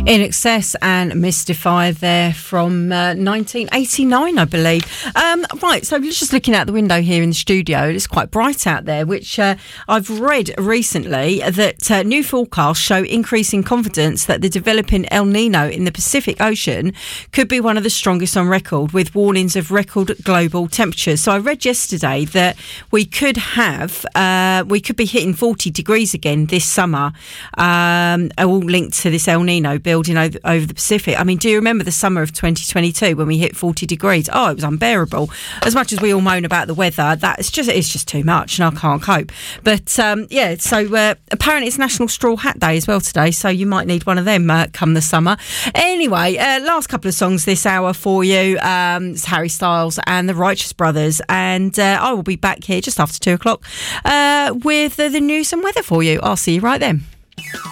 INXS and Mystify there from 1989, I believe. Right, so just looking out the window here in the studio, it's quite bright out there, which I've read recently that new forecasts show increasing confidence that the developing El Nino in the Pacific Ocean could be one of the strongest on record, with warnings of record global temperatures. So I read yesterday that we could be hitting 40 degrees again this summer, all linked to this El Nino building over the Pacific. I mean, do you remember the summer of 2022 when we hit 40 degrees? Oh, it was unbearable. As much as we all moan about the weather, it's just too much, and I can't cope. But so apparently it's National Straw Hat Day as well today, so you might need one of them come the summer. Anyway, last couple of songs this hour for you. It's Harry Styles and the Righteous Brothers, and I will be back here just after 2 o'clock with the news and weather for you. I'll see you right then.